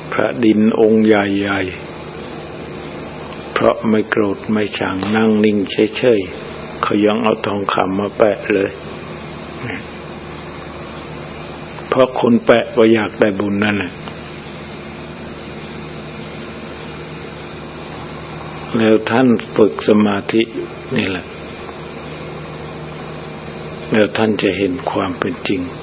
พระดินองค์ใหญ่ๆเพราะไม่โกรธไม่ชังนั่งนิ่งเฉยๆเขายังเอาทองคำมาแปะเลยเพราะคนแปะก็อยากได้บุญนั่นแหละแล้วท่านฝึกสมาธินี่แหละแล้วท่านจะเห็นความเป็นจริง